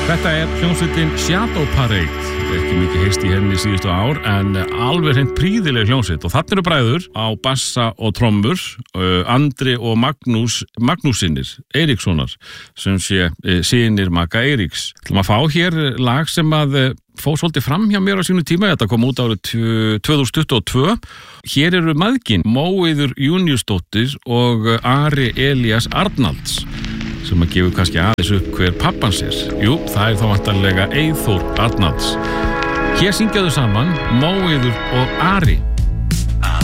Þetta hljómsveitin Shadow Parade, ekki mikið heist í henni síðustu ár en alveg hreint prýðileg hljómsveit og þarna eru bræður á bassa og trommur, Andri og Magnúsinir Eiríkssonar sem sé synir Magga Eiríks. Til að fá hér lag sem að fór svolítið fram hjá mér á sínu tíma, þetta kom út árið 2022. Hér eru mæðgin Móeiður Júniusdóttir og Ari Elías Arnalds sem að gefa kannski aðeins upp hver pappans er. Jú, það þá vantarlega Eyþór Arnalds. Hér syngja þau saman Móeiður og Ari.